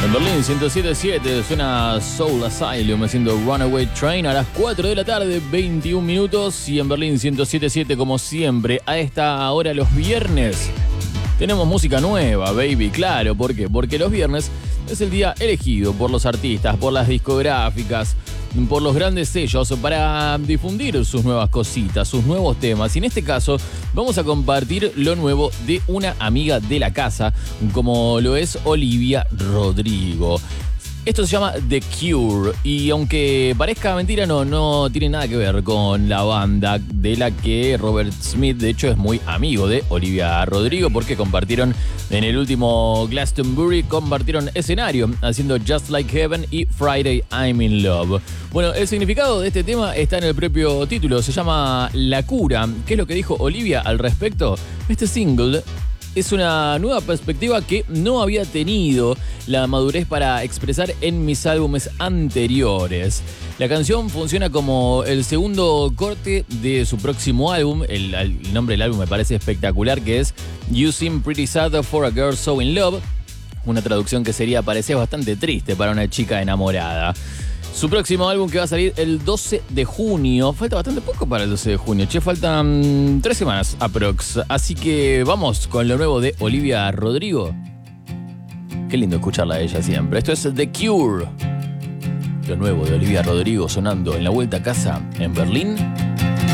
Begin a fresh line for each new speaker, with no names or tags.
En Berlín 107.7 suena Soul Asylum haciendo Runaway Train a las 4 de la tarde, 21 minutos. Y en Berlín 107.7, como siempre, a esta hora los viernes tenemos música nueva, baby. Claro, ¿por qué? Porque los viernes es el día elegido por los artistas, por las discográficas, por los grandes sellos para difundir sus nuevas cositas, sus nuevos temas. Y en este caso vamos a compartir lo nuevo de una amiga de la casa, como lo es Olivia Rodrigo. Esto se llama The Cure y aunque parezca mentira, no tiene nada que ver con la banda de la que Robert Smith, de hecho, es muy amigo de Olivia Rodrigo porque compartieron en el último Glastonbury, compartieron escenario haciendo Just Like Heaven y Friday I'm in Love. Bueno, el significado de este tema está en el propio título, se llama La Cura. ¿Qué es lo que dijo Olivia al respecto? Este single es una nueva perspectiva que no había tenido la madurez para expresar en mis álbumes anteriores. La canción funciona como el segundo corte de su próximo álbum. El nombre del álbum me parece espectacular, que es You Seem Pretty Sad for a Girl So in Love. Una traducción que sería parecer bastante triste para una chica enamorada. Su próximo álbum que va a salir el 12 de junio. Falta bastante poco para el 12 de junio. Faltan 3 semanas aprox. Así que vamos con lo nuevo de Olivia Rodrigo. Qué lindo escucharla a ella siempre. Esto es The Cure. Lo nuevo de Olivia Rodrigo sonando en la vuelta a casa en Berlín